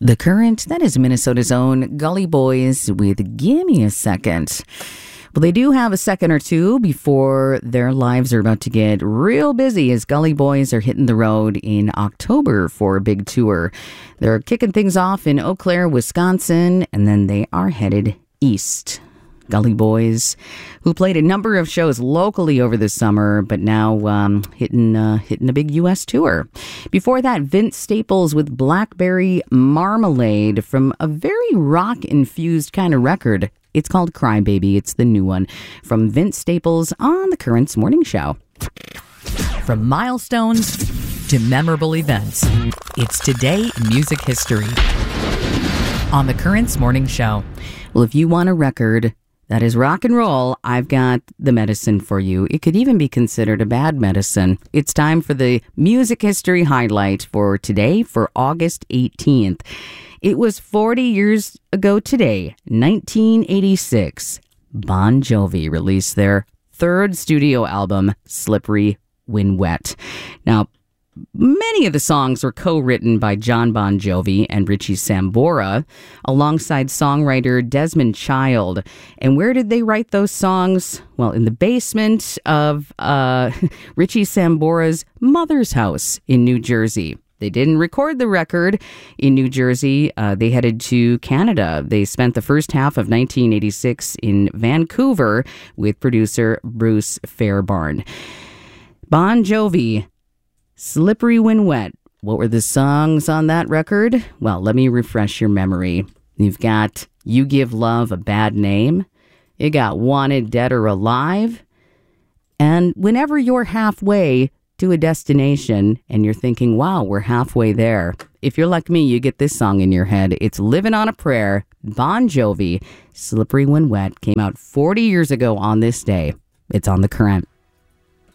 The Current, that is Minnesota's own Gully Boys with Gimme a Second. Well, they do have a second or two before their lives are about to get real busy as Gully Boys are hitting the road in October for a big tour. They're kicking things off in Eau Claire, Wisconsin, and then they are headed east. Gully Boys, who played a number of shows locally over the summer, but now hitting a big U.S. tour. Before that, Vince Staples with Blackberry Marmalade from a very rock-infused kind of record. It's called Cry Baby. It's the new one from Vince Staples on The Current's Morning Show. From milestones to memorable events, it's Today in Music History on The Current's Morning Show. Well, if you want a record that is rock and roll, I've got the medicine for you. It could even be considered a bad medicine. It's time for the music history highlight for today, for August 18th. It was 40 years ago today, 1986. Bon Jovi released their third studio album, Slippery When Wet. Now, many of the songs were co-written by John Bon Jovi and Richie Sambora, alongside songwriter Desmond Child. And where did they write those songs? Well, in the basement of Richie Sambora's mother's house in New Jersey. They didn't record the record in New Jersey. They headed to Canada. They spent the first half of 1986 in Vancouver with producer Bruce Fairbairn. Bon Jovi, Slippery When Wet. What were the songs on that record? Well, let me refresh your memory. You've got You Give Love a Bad Name. You got Wanted Dead or Alive. And whenever you're halfway to a destination and you're thinking, wow, we're halfway there. If you're like me, you get this song in your head. It's Living on a Prayer. Bon Jovi, Slippery When Wet, came out 40 years ago on this day. It's on The Current.